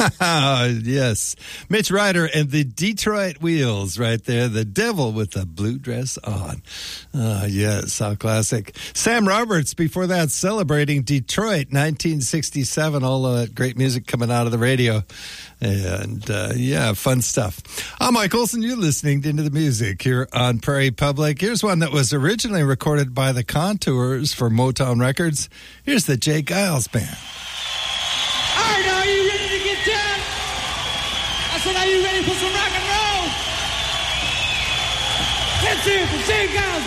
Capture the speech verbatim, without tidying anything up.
Yes. Mitch Ryder and the Detroit Wheels right there. The Devil with the Blue Dress On. Ah, yes, how classic. Sam Roberts before that, celebrating Detroit nineteen sixty-seven. All of that great music coming out of the radio. And, uh, yeah, fun stuff. I'm Mike Olson. You're listening to Into the Music here on Prairie Public. Here's one that was originally recorded by the Contours for Motown Records. Here's the Jay Giles Band. All right, now, are you ready to get down? I said, are you ready for some rock and roll? Let's hear it for Jay Giles.